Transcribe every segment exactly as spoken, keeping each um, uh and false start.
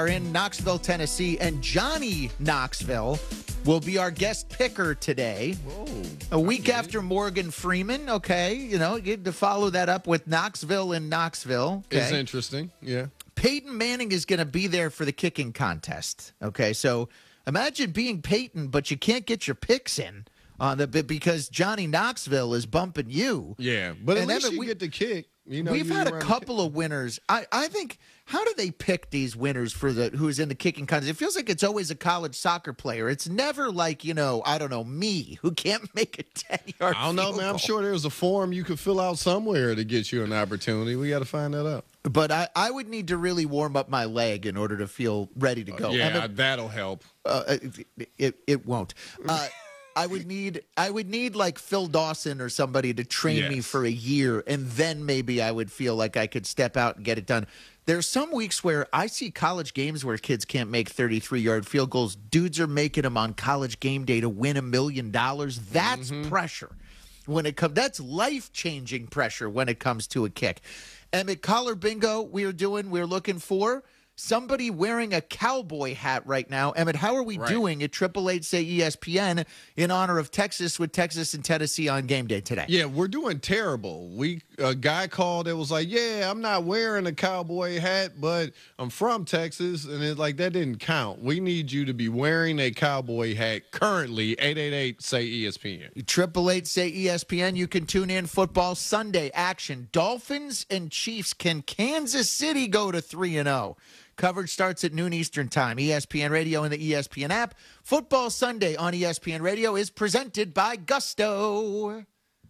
Are in Knoxville, Tennessee, and Johnny Knoxville will be our guest picker today. Whoa, a week after Morgan Freeman, okay? You know, you get to follow that up with Knoxville in Knoxville. Okay? It's interesting, yeah. Peyton Manning is going to be there for the kicking contest, okay? So imagine being Peyton, but you can't get your picks in on the because Johnny Knoxville is bumping you. Yeah, but at And least Emmett, you we- get the kick. You know, We've you had a around the couple kick. of winners. I, I think, how do they pick these winners for the who's in the kicking contest? It feels like it's always a college soccer player. It's never like, you know, I don't know, me, who can't make a ten-yard I don't know, field man. I'm goal. sure there's a form you could fill out somewhere to get you an opportunity. We got to find that out. But I, I would need to really warm up my leg in order to feel ready to go. yeah, Emmett, that'll help. uh, it, it, it won't. Uh, I would need I would need like Phil Dawson or somebody to train me Yes. for a year, and then maybe I would feel like I could step out and get it done. There's some weeks where I see college games where kids can't make thirty-three-yard field goals. Dudes are making them on college game day to win a million dollars. That's pressure when it comes. That's life-changing pressure when it comes to a kick. Emmett, collar bingo we are doing. We're looking for somebody wearing a cowboy hat right now. Emmett, how are we Right. doing at Triple Eight Say E S P N in honor of Texas with Texas and Tennessee on game day today? Yeah, we're doing terrible. We a guy called that was like, "Yeah, I'm not wearing a cowboy hat, but I'm from Texas," and it's like that didn't count. We need you to be wearing a cowboy hat currently. eight eight eight say E S P N. Triple Eight Say E S P N. You can tune in football Sunday action. Dolphins and Chiefs. Can Kansas City go to three and zero? Coverage starts at noon Eastern time. E S P N Radio and the E S P N app. Football Sunday on E S P N Radio is presented by Gusto.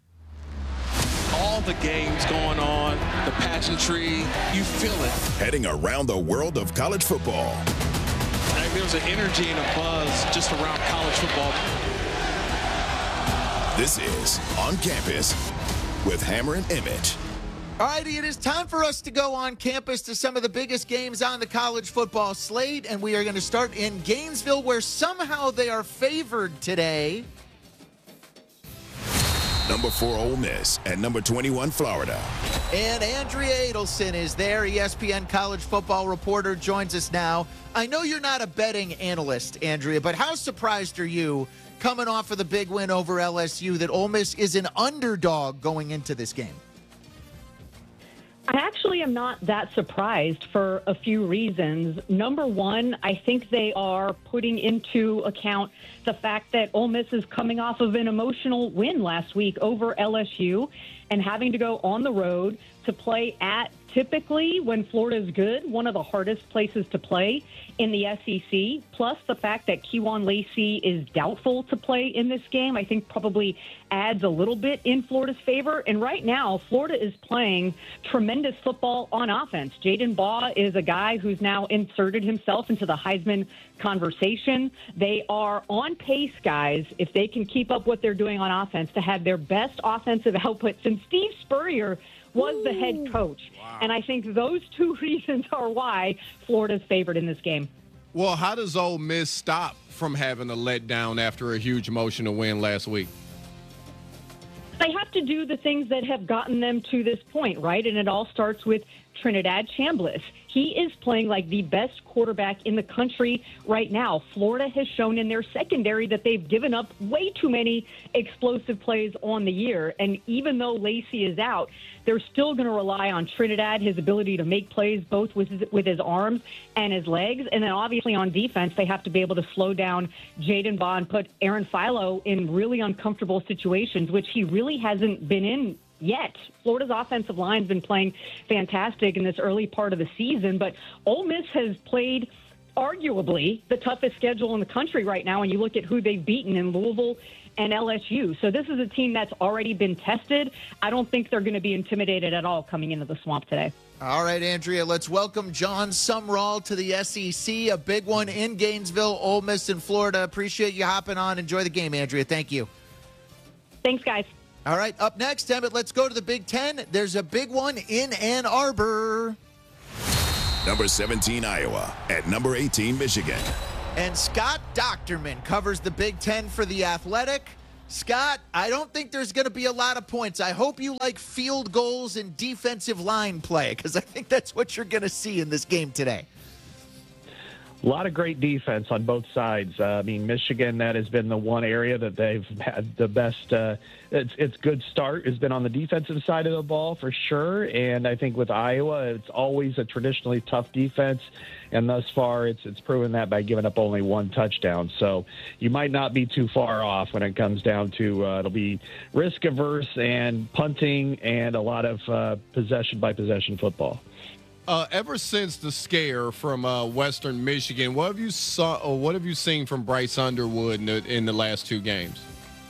All the games going on, the pageantry, you feel it. Heading around the world of college football. Like, there's an energy and a buzz just around college football. This is On Campus with Hammer and Emmett. All righty, it is time for us to go on campus to some of the biggest games on the college football slate, and we are going to start in Gainesville, where somehow they are favored today. Number four, Ole Miss, and number twenty-one, Florida. And Andrea Adelson is there, E S P N college football reporter, joins us now. I know you're not a betting analyst, Andrea, but how surprised are you coming off of the big win over L S U that Ole Miss is an underdog going into this game? I actually am not that surprised for a few reasons. Number one, I think they are putting into account the fact that Ole Miss is coming off of an emotional win last week over L S U and having to go on the road to play at, typically, when Florida is good, one of the hardest places to play in the S E C, plus the fact that Kejuan Lacey is doubtful to play in this game, I think probably adds a little bit in Florida's favor. And right now, Florida is playing tremendous football on offense. Jaden Baugh is a guy who's now inserted himself into the Heisman conversation. They are on pace, guys, if they can keep up what they're doing on offense, to have their best offensive output since Steve Spurrier was the head coach. And I think those two reasons are why Florida's favored in this game. Well, how does Ole Miss stop from having a letdown after a huge emotional win last week? They have to do the things that have gotten them to this point, right? And it all starts with Trinidad Chambliss. He is playing like the best quarterback in the country right now. Florida has shown in their secondary that they've given up way too many explosive plays on the year. And even though Lacey is out, they're still going to rely on Trinidad, his ability to make plays both with his, with his arms and his legs. And then obviously on defense, they have to be able to slow down Jaden Baugh and put Aaron Philo in really uncomfortable situations, which he really hasn't been in yet. Florida's offensive line's been playing fantastic in this early part of the season, but Ole Miss has played arguably the toughest schedule in the country right now, and you look at who they've beaten in Louisville and L S U. So this is a team that's already been tested. I don't think they're going to be intimidated at all coming into the Swamp today. All right, Andrea, let's welcome John Sumrall to the S E C, a big one in Gainesville, Ole Miss in Florida. Appreciate you hopping on. Enjoy the game, Andrea. Thank you. Thanks, guys. All right, up next, Emmett, let's go to the Big Ten. There's a big one in Ann Arbor. Number seventeen, Iowa, at number eighteen, Michigan. And Scott Docterman covers the Big Ten for The Athletic. Scott, I don't think there's going to be a lot of points. I hope you like field goals and defensive line play, because I think that's what you're going to see in this game today. A lot of great defense on both sides. Uh, I mean, Michigan, that has been the one area that they've had the best. Uh, it's it's good start has been on the defensive side of the ball for sure. And I think with Iowa, it's always a traditionally tough defense. And thus far, it's it's proven that by giving up only one touchdown. So you might not be too far off when it comes down to uh, it'll be risk averse and punting and a lot of uh, possession by possession football. Uh, ever since the scare from uh, Western Michigan, what have you saw or what have you seen from Bryce Underwood in the, in the last two games?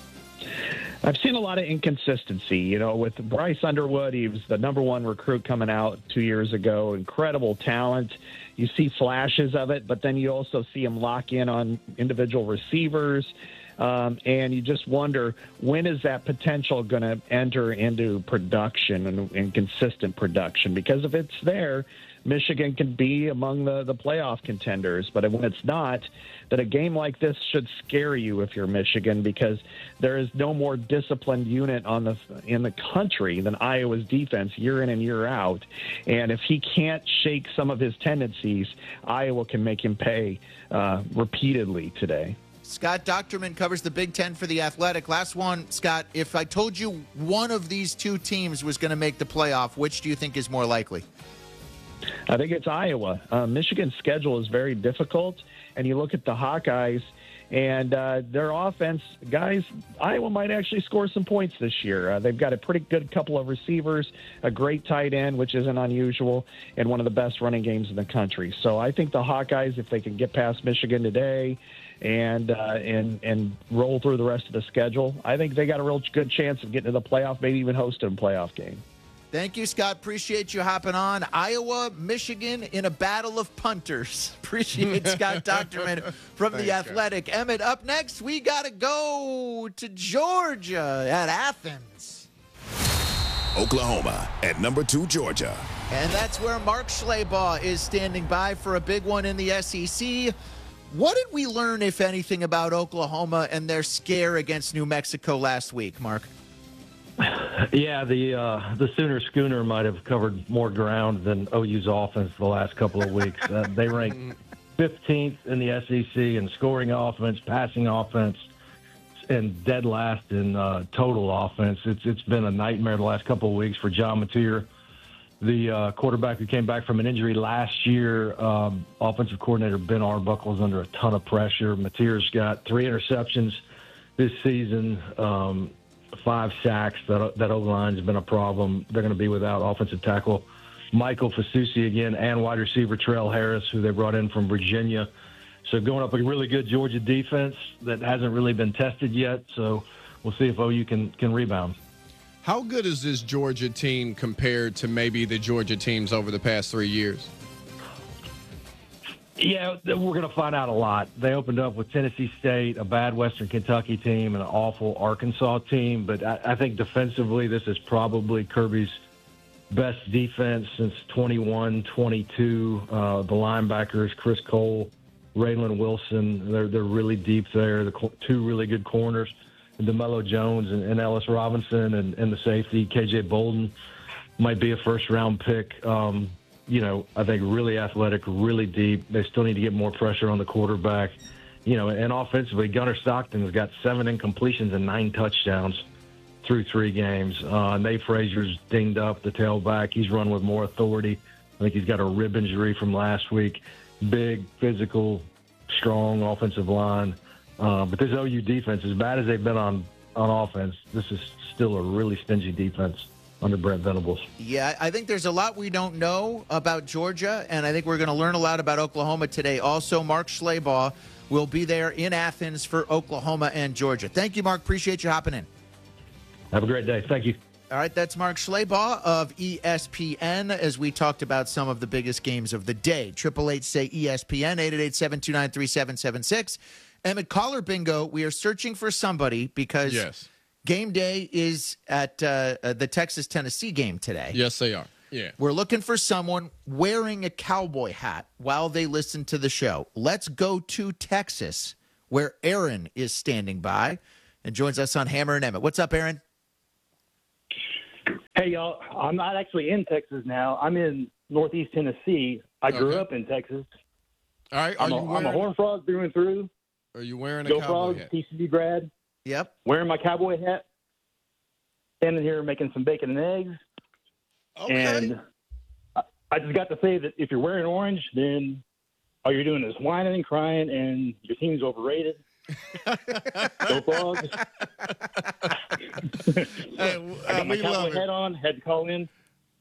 I've seen a lot of inconsistency. You know, with Bryce Underwood, he was the number one recruit coming out two years ago. Incredible talent. You see flashes of it, but then you also see him lock in on individual receivers. Um, and you just wonder, when is that potential going to enter into production and, and consistent production? Because if it's there, Michigan can be among the, the playoff contenders. But when it's not, that a game like this should scare you if you're Michigan, because there is no more disciplined unit on the in the country than Iowa's defense year in and year out. And if he can't shake some of his tendencies, Iowa can make him pay uh, repeatedly today. Scott Docterman covers the Big Ten for The Athletic. Last one, Scott, if I told you one of these two teams was going to make the playoff, which do you think is more likely? I think it's Iowa. Uh, Michigan's schedule is very difficult, and you look at the Hawkeyes, and uh, their offense, guys, Iowa might actually score some points this year. Uh, they've got a pretty good couple of receivers, a great tight end, which isn't unusual, and one of the best running games in the country. So I think the Hawkeyes, if they can get past Michigan today and uh, and and roll through the rest of the schedule, I think they got a real good chance of getting to the playoff, maybe even hosting a playoff game. Thank you, Scott. Appreciate you hopping on. Iowa, Michigan in a battle of punters. Appreciate Scott Docterman from Thanks, The Athletic. Scott. Emmett, up next, we got to go to Georgia at Athens. Oklahoma at number two, Georgia. And that's where Mark Schleybaugh is standing by for a big one in the S E C. What did we learn, if anything, about Oklahoma and their scare against New Mexico last week, Mark? Yeah, the uh, the Sooner Schooner might have covered more ground than O U's offense the last couple of weeks. Uh, they ranked fifteenth in the S E C in scoring offense, passing offense, and dead last in uh, total offense. It's it's been a nightmare the last couple of weeks for John Mateer, the uh, quarterback who came back from an injury last year. Um, offensive coordinator Ben Arbuckle is under a ton of pressure. Mateer's got three interceptions this season. Um, Five sacks. That that O-line has been a problem. They're going to be without offensive tackle Michael Fasusi again and wide receiver Terrell Harris, who they brought in from Virginia. So going up a really good Georgia defense that hasn't really been tested yet. So we'll see if O U can can rebound. How good is this Georgia team compared to maybe the Georgia teams over the past three years? Yeah, we're going to find out a lot. They opened up with Tennessee State, a bad Western Kentucky team, and an awful Arkansas team. But I, I think defensively, this is probably Kirby's best defense since twenty-one twenty-two. Uh, the linebackers, Chris Cole, Raylan Wilson, they're, they're really deep there. The two really good corners, DeMello Jones and, and Ellis Robinson, and, and the safety, K J Bolden, might be a first-round pick. Um You know, I think really athletic, really deep. They still need to get more pressure on the quarterback. You know, and offensively, Gunnar Stockton has got seven incompletions and nine touchdowns through three games. Uh, Nate Frazier's dinged up, the tailback. He's run with more authority. I think he's got a rib injury from last week. Big, physical, strong offensive line. Uh, but this O U defense, as bad as they've been on, on offense, this is still a really stingy defense under Brent Venables. Yeah, I think there's a lot we don't know about Georgia, and I think we're going to learn a lot about Oklahoma today. Also, Mark Schleybaugh will be there in Athens for Oklahoma and Georgia. Thank you, Mark. Appreciate you hopping in. Have a great day. Thank you. All right, that's Mark Schleybaugh of E S P N as we talked about some of the biggest games of the day. Triple H say E S P N, eight eight eight, seven two nine, three seven seven six. Emmett, caller bingo, we are searching for somebody because yes. Game day is at uh, uh, the Texas-Tennessee game today. Yes, they are. Yeah. We're looking for someone wearing a cowboy hat while they listen to the show. Let's go to Texas, where Aaron is standing by and joins us on Hammer and Emmett. What's up, Aaron? Hey, y'all. I'm not actually in Texas now. I'm in Northeast Tennessee. I grew Okay. up in Texas. All right. Are I'm, you a, I'm wearing, a Horn Frog through and through. Are you wearing a Go cowboy Frogs, hat? T C B grad. Yep. Wearing my cowboy hat. Standing here making some bacon and eggs. Okay. And I, I just got to say that if you're wearing orange, then all you're doing is whining and crying, and your team's overrated. Go Frogs. Hey, I uh, got my we love cowboy it. hat on. Had to call in.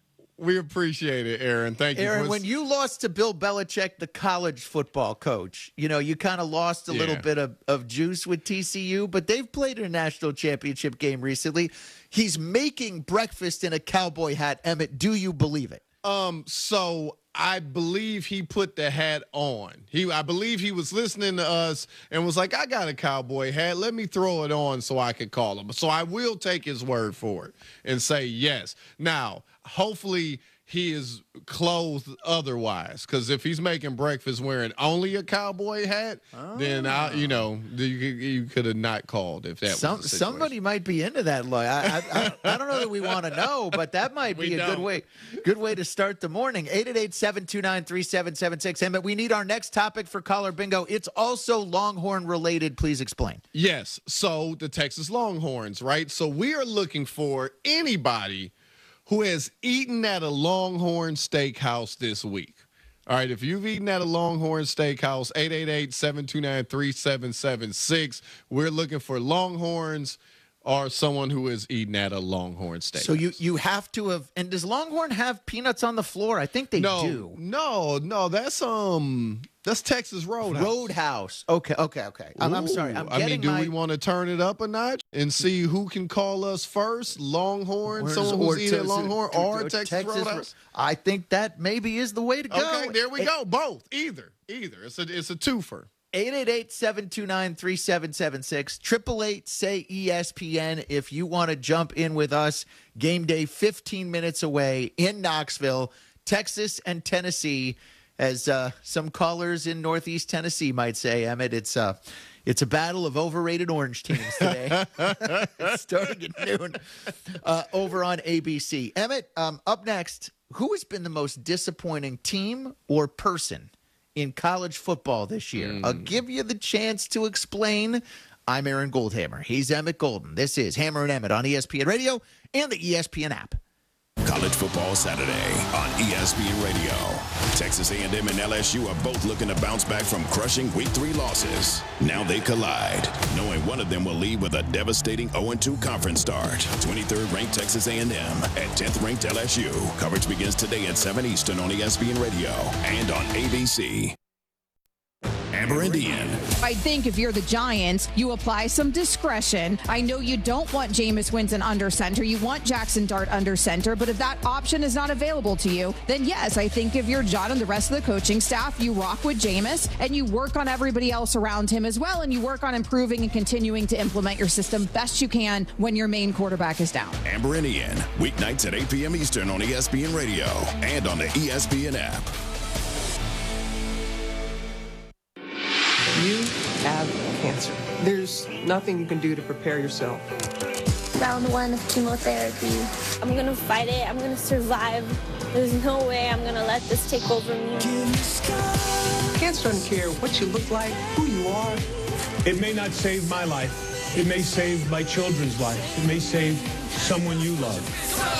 We appreciate it, Aaron. Thank you. Aaron, for when you lost to Bill Belichick, the college football coach, you know, you kind of lost a little Yeah. bit of, of juice with T C U, but they've played in a national championship game recently. He's making breakfast in a cowboy hat. Emmett, do you believe it? Um, so I believe he put the hat on. He, I believe he was listening to us and was like, I got a cowboy hat. Let me throw it on so I could call him. So I will take his word for it and say yes. Now, hopefully he is clothed otherwise, because if he's making breakfast wearing only a cowboy hat, oh. then I, you know, you, you could have not called if that Some, was the situation. somebody might be into that. Look, I, I, I, I don't know that we want to know, but that might be We a don't. good way, good way to start the morning. eight eight eight, seven two nine, three seven seven six. Emmett, we need our next topic for Caller Bingo. It's also Longhorn related. Please explain. Yes. So the Texas Longhorns, right? So we are looking for anybody who has eaten at a Longhorn Steakhouse this week. All right, if you've eaten at a Longhorn Steakhouse, eight eight eight, seven two nine, three seven seven six. We're looking for Longhorns or someone who has eaten at a Longhorn Steakhouse. So you, you have to have, and does Longhorn have peanuts on the floor? I think they no, do. No, no, that's um that's Texas Roadhouse. Roadhouse. Okay, okay, okay. I'm, I'm sorry. I'm I mean, getting do my, we want to turn it up a notch and see who can call us first? Longhorn, Or- someone or who's eating at Texas- Longhorn, or Texas, Roadhouse? I think that maybe is the way to go. Okay, there we Eight- go. Both, either, either. It's a it's a twofer. eight eight eight, seven two nine, three seven seven six. Triple eight say E S P N if you want to jump in with us. Game day fifteen minutes away in Knoxville, Texas and Tennessee. As uh, some callers in Northeast Tennessee might say, Emmett, it's uh, it's a battle of overrated orange teams today. It's starting at noon uh, over on A B C. Emmett, um, up next, who has been the most disappointing team or person in college football this year? Mm. I'll give you the chance to explain. I'm Aaron Goldhammer. He's Emmett Golden. This is Hammer and Emmett on E S P N Radio and the E S P N app. College Football Saturday on E S P N Radio. Texas A and M and L S U are both looking to bounce back from crushing week three losses. Now they collide, knowing one of them will leave with a devastating oh and two conference start. twenty-third ranked Texas A and M at tenth ranked L S U. Coverage begins today at seven Eastern on E S P N Radio and on A B C. Amber Indian. I think if you're the Giants, you apply some discretion. I know you don't want Jameis Winston under center. You want Jackson Dart under center. But if that option is not available to you, then yes, I think if you're John and the rest of the coaching staff, you rock with Jameis and you work on everybody else around him as well. And you work on improving and continuing to implement your system best you can when your main quarterback is down. Amber Indian, weeknights at eight p.m. Eastern on E S P N Radio and on the E S P N app. You have cancer. There's nothing you can do to prepare yourself. Round one of chemotherapy. I'm gonna fight it. I'm gonna survive. There's no way I'm gonna let this take over me. Cancer doesn't care what you look like, who you are. It may not save my life. It may save my children's lives. It may save someone you love.